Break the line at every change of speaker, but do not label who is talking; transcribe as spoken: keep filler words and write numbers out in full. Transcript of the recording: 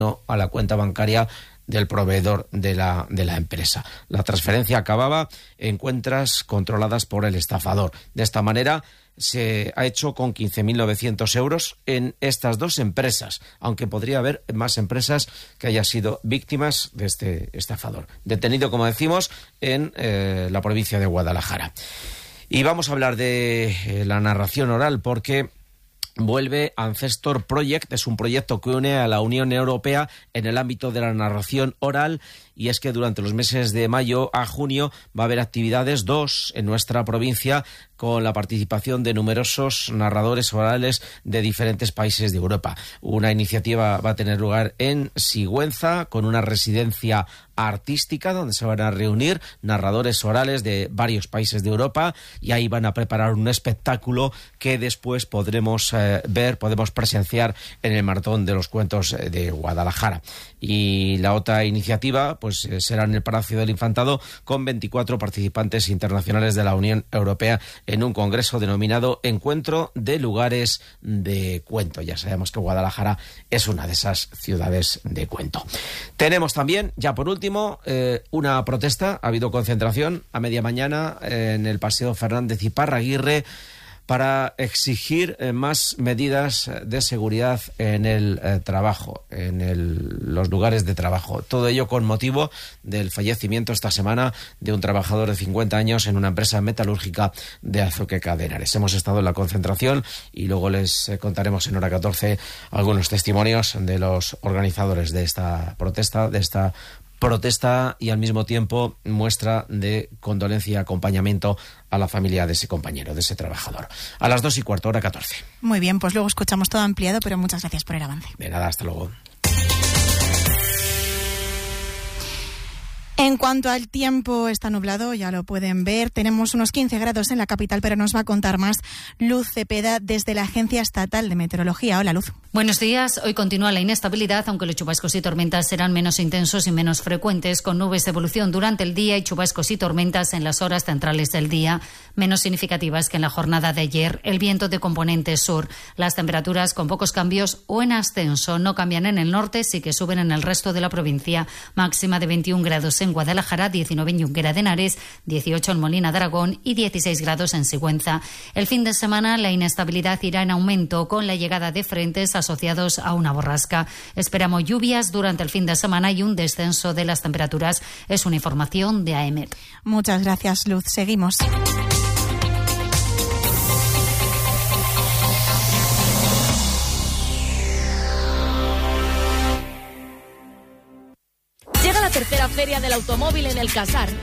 a la cuenta bancaria del proveedor de la, de la empresa. La transferencia acababa en cuentas controladas por el estafador. De esta manera se ha hecho con quince mil novecientos euros en estas dos empresas, aunque podría haber más empresas que hayan sido víctimas de este estafador. Detenido, como decimos, en eh, la provincia de Guadalajara. Y vamos a hablar de eh, la narración oral, porque vuelve Ancestor Project. Es un proyecto que une a la Unión Europea en el ámbito de la narración oral, y es que durante los meses de mayo a junio va a haber actividades, dos en nuestra provincia, con la participación de numerosos narradores orales de diferentes países de Europa. Una iniciativa va a tener lugar en Sigüenza, con una residencia artística donde se van a reunir narradores orales de varios países de Europa, y ahí van a preparar un espectáculo que después podremos eh, ver, podemos presenciar en el Maratón de los Cuentos de Guadalajara. Y la otra iniciativa pues eh, será en el Palacio del Infantado, con veinticuatro participantes internacionales de la Unión Europea en un congreso denominado Encuentro de Lugares de Cuento. Ya sabemos que Guadalajara es una de esas ciudades de cuento. Tenemos también, ya por último, eh, una protesta. Ha habido concentración a media mañana eh, en el Paseo Fernández y Parraguirre para exigir eh, más medidas de seguridad en el eh, trabajo, en el, los lugares de trabajo. Todo ello con motivo del fallecimiento esta semana de un trabajador de cincuenta años en una empresa metalúrgica de Azoqueca de Henares. Hemos estado en la concentración y luego les eh, contaremos en hora catorce algunos testimonios de los organizadores de esta protesta, de esta protesta y al mismo tiempo muestra de condolencia y acompañamiento a la familia de ese compañero, de ese trabajador. A las dos y cuarto, hora catorce.
Muy bien, pues luego escuchamos todo ampliado, pero muchas gracias por el avance.
De nada, hasta luego.
En cuanto al tiempo, está nublado, ya lo pueden ver. Tenemos unos quince grados en la capital, pero nos va a contar más Luz Cepeda desde la Agencia Estatal de Meteorología. Hola, Luz.
Buenos días. Hoy continúa la inestabilidad, aunque los chubascos y tormentas serán menos intensos y menos frecuentes, con nubes de evolución durante el día y chubascos y tormentas en las horas centrales del día, menos significativas que en la jornada de ayer. El viento de componente sur. Las temperaturas con pocos cambios o en ascenso. No cambian en el norte, sí que suben en el resto de la provincia. Máxima de veintiún grados en Guadalajara, diecinueve en Junquera de Henares, dieciocho en Molina de Aragón y dieciséis grados en Sigüenza. El fin de semana la inestabilidad irá en aumento con la llegada de frentes asociados a una borrasca. Esperamos lluvias durante el fin de semana y un descenso de las temperaturas. Es una información de A E M E T.
Muchas gracias, Luz. Seguimos.
Llega la tercera Feria del Automóvil en El Casar.